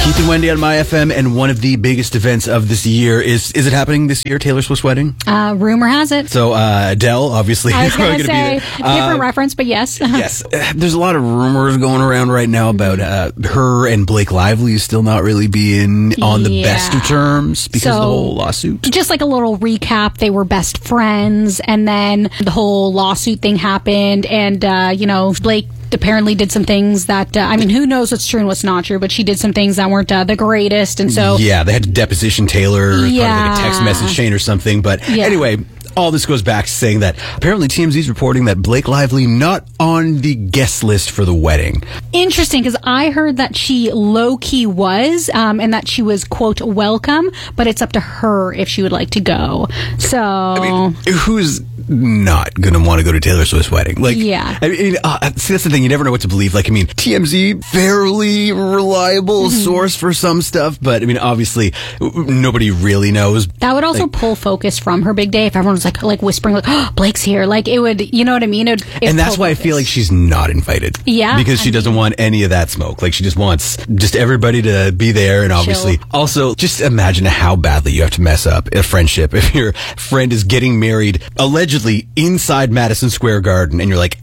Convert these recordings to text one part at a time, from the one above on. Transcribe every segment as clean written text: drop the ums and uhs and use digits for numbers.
Keith and Wendy on My FM, and one of the biggest events of this year is it happening this year, Taylor Swift's wedding? Rumor has it. So Adele, obviously. I was going to say, different reference, but yes. Yes. There's a lot of rumors going around right now about her and Blake Lively still not really being on the best of terms because of the whole lawsuit. Just like a little recap, they were best friends, and then the whole lawsuit thing happened, and, Blake apparently did some things that, who knows what's true and what's not true, but she did some things that weren't the greatest, and so... Yeah, they had to deposition Taylor, part of like a text message chain or something, but anyway... All this goes back to saying that apparently TMZ is reporting that Blake Lively not on the guest list for the wedding. Interesting, because I heard that she low-key was, and that she was, quote, welcome, but it's up to her if she would like to go. So... who's not going to want to go to Taylor Swift's wedding? See, that's the thing. You never know what to believe. TMZ, fairly reliable source for some stuff, but, obviously, nobody really knows. That would also pull focus from her big day if everyone was like whispering, oh, Blake's here. It would, you know what I mean? And that's why I feel like she's not invited. Yeah. Because she doesn't want any of that smoke. She just wants everybody to be there, and obviously, also, just imagine how badly you have to mess up a friendship if your friend is getting married, allegedly, inside Madison Square Garden, and you're like,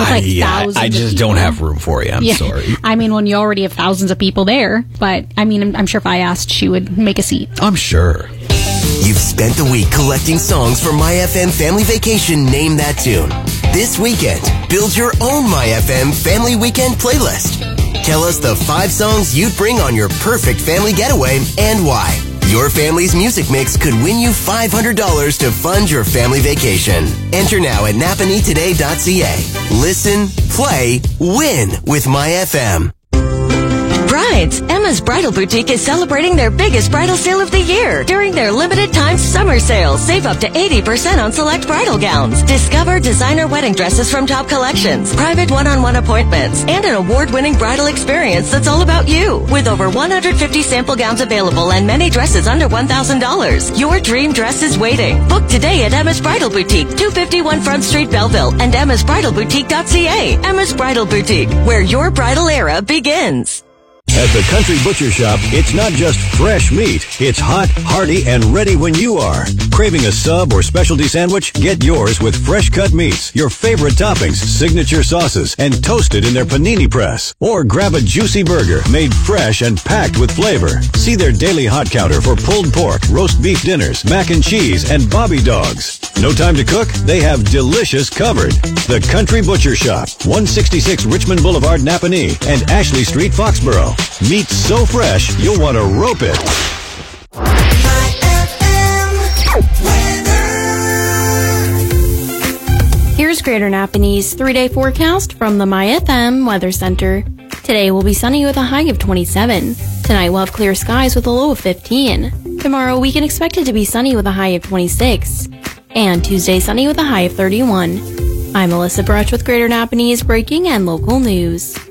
I just don't have room for you. I'm sorry. When you already have thousands of people there, but, I'm sure if I asked, she would make a seat. I'm sure. You've spent the week collecting songs for My FM Family Vacation Name That Tune. This weekend, build your own My FM Family Weekend playlist. Tell us the 5 songs you'd bring on your perfect family getaway and why. Your family's music mix could win you $500 to fund your family vacation. Enter now at napanitoday.ca. Listen, play, win with My FM. Brides, Emma's Bridal Boutique is celebrating their biggest bridal sale of the year. During their limited time summer sale, save up to 80% on select bridal gowns. Discover designer wedding dresses from top collections, private one-on-one appointments, and an award-winning bridal experience that's all about you. With over 150 sample gowns available and many dresses under $1,000, your dream dress is waiting. Book today at Emma's Bridal Boutique, 251 Front Street, Belleville, and emmasbridalboutique.ca. Emma's Bridal Boutique, where your bridal era begins. At the Country Butcher Shop, it's not just fresh meat. It's hot, hearty, and ready when you are. Craving a sub or specialty sandwich? Get yours with fresh cut meats, your favorite toppings, signature sauces, and toasted in their panini press. Or grab a juicy burger made fresh and packed with flavor. See their daily hot counter for pulled pork, roast beef dinners, mac and cheese, and bobby dogs. No time to cook? They have delicious covered. The Country Butcher Shop, 166 Richmond Boulevard, Napanee, and Ashley Street, Foxborough. Meat so fresh, you'll want to rope it. Here's Greater Napanee's 3-day forecast from the My FM Weather Center. Today will be sunny with a high of 27. Tonight we'll have clear skies with a low of 15. Tomorrow we can expect it to be sunny with a high of 26. And Tuesday sunny with a high of 31. I'm Melissa Brutch with Greater Napanee's breaking and local news.